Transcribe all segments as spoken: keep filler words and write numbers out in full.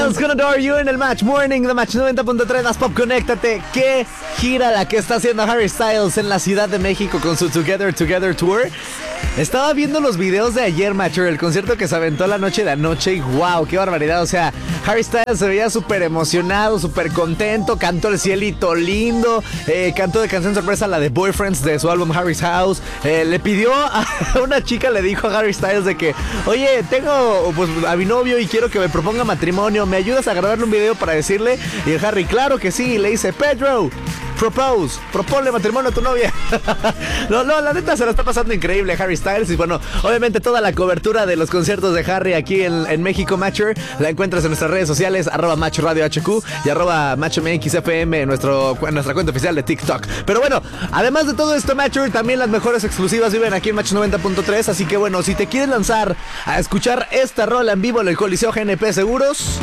Styles con Adore You en el Match Morning de Match noventa punto tres más Pop. Conéctate. Qué gira la que está haciendo Harry Styles en la Ciudad de México con su Together Together Tour. Estaba viendo los videos de ayer, Macho, el concierto que se aventó la noche de anoche y wow, qué barbaridad. O sea, Harry Styles se veía súper emocionado, súper contento, cantó El Cielito Lindo, eh, cantó de canción sorpresa la de Boyfriends de su álbum Harry's House. Eh, le pidió a una chica, le dijo a Harry Styles de que, oye, tengo pues a mi novio y quiero que me proponga matrimonio, ¿me ayudas a grabarle un video para decirle? Y el Harry, claro que sí, y le dice, Pedro, propose, proponle matrimonio a tu novia. No, no, la neta se la está pasando increíble Harry Styles. Y bueno, obviamente toda la cobertura de los conciertos de Harry aquí en, en México Matcher la encuentras en nuestras redes sociales, arroba Match Radio H Q y arroba Match M X F M en nuestro, nuestra cuenta oficial de TikTok. Pero bueno, además de todo esto, Matcher, también las mejores exclusivas viven aquí en Match noventa punto tres. Así que bueno, si te quieres lanzar a escuchar esta rola en vivo en el Coliseo G N P Seguros,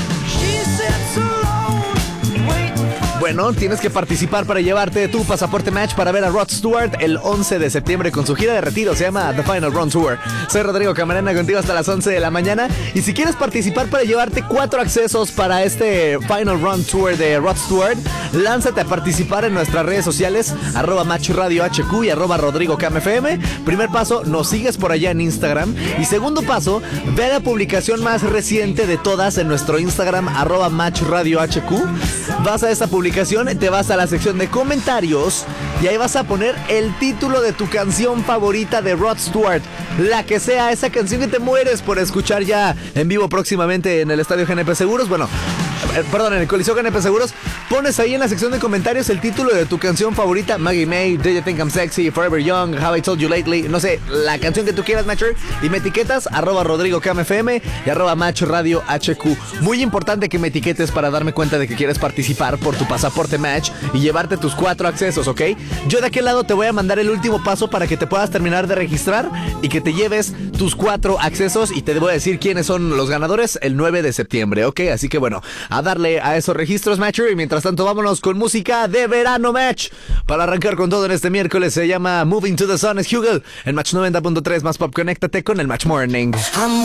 bueno, tienes que participar para llevarte tu pasaporte Match para ver a Rod Stewart el once de septiembre con su gira de retiro. Se llama The Final Run Tour. Soy Rodrigo Camarena, contigo hasta las once de la mañana. Y si quieres participar para llevarte cuatro accesos para este Final Run Tour de Rod Stewart, lánzate a participar en nuestras redes sociales, arroba Match Radio H Q y arroba Rodrigo Cam F M. Primer paso, nos sigues por allá en Instagram. Y segundo paso, ve a la publicación más reciente de todas en nuestro Instagram, arroba Match Radio H Q. Vas a esa publicación, te vas a la sección de comentarios y ahí vas a poner el título de tu canción favorita de Rod Stewart, la que sea, esa canción que te mueres por escuchar ya en vivo próximamente en el Estadio G N P Seguros. Bueno, perdón, en el Coliseo G N P Seguros. Pones ahí en la sección de comentarios el título de tu canción favorita, Maggie May, Do You Think I'm Sexy, Forever Young, How I Told You Lately, no sé, la canción que tú quieras, Matcher, y me etiquetas, arroba Rodrigo Cam F M y arroba Match Radio H Q. Muy importante que me etiquetes para darme cuenta de que quieres participar por tu pasaporte Match y llevarte tus cuatro accesos, ¿ok? Yo de aquel lado te voy a mandar el último paso para que te puedas terminar de registrar y que te lleves tus cuatro accesos, y te voy a decir quiénes son los ganadores el nueve de septiembre, ¿ok? Así que bueno, a darle a esos registros, Matcher, y mientras tanto vámonos con música de verano, Match, para arrancar con todo en este miércoles. Se llama Moving to the Sun, es Hugel en Match noventa punto tres más Pop. Conéctate con el Match Morning.